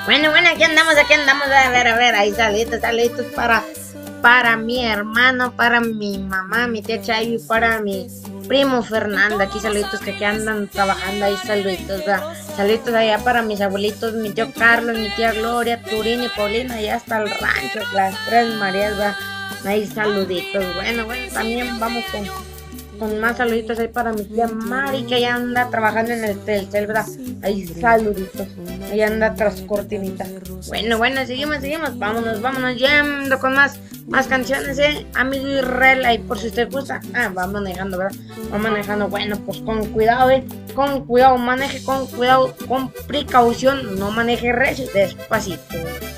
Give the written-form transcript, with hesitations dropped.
Bueno, aquí andamos, a ver, ahí saluditos para mi hermano, para mi mamá, mi tía Chayo y para mi primo Fernando, aquí saluditos que aquí andan trabajando, ahí saluditos, ¿verdad? Saluditos allá para mis abuelitos, mi tío Carlos, mi tía Gloria, Turín y Paulina, allá hasta el rancho, las tres Marías, ¿verdad? Ahí saluditos, bueno, también vamos con más saluditos ahí para mi tía Mari, que ella anda trabajando en el Telcel, ¿verdad? Ahí saluditos, ella anda tras cortinitas. Bueno, seguimos, vámonos yendo con más canciones, amigo Israel, ahí por si usted gusta. Va manejando, ¿verdad? Va manejando, bueno, pues con cuidado, con cuidado, maneje con cuidado, con precaución, no maneje recio, despacito.